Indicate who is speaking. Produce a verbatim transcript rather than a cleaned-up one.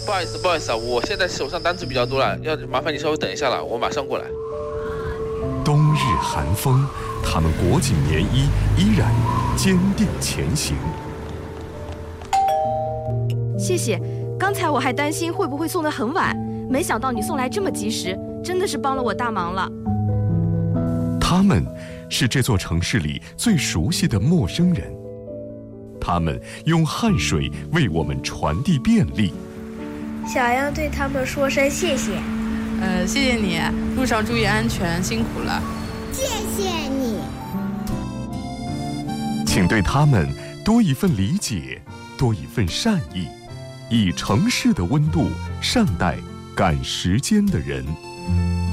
Speaker 1: 不好意思，不好意思啊，我现在手上单子比较多了，要麻烦你稍微等一下了，我马上过来。
Speaker 2: 冬日寒风，他们裹紧棉衣，依然坚定前行。
Speaker 3: 谢谢，刚才我还担心会不会送得很晚，没想到你送来这么及时，真的是帮了我大忙了。
Speaker 2: 他们是这座城市里最熟悉的陌生人，他们用汗水为我们传递便利。
Speaker 4: 小样对他们说声谢谢。
Speaker 5: 呃，谢谢你，路上注意安全，辛苦了。
Speaker 6: 谢谢你。
Speaker 2: 请对他们多一份理解，多一份善意，以城市的温度善待赶时间的人。